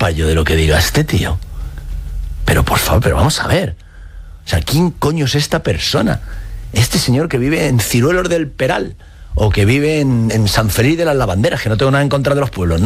fallo de lo que diga este tío. Pero por favor, pero vamos a ver. O sea, ¿quién coño es esta persona? Este señor que vive en Ciruelos del Peral o que vive en San Feliz de las Lavanderas, que no tengo nada en contra de los pueblos, ¿no?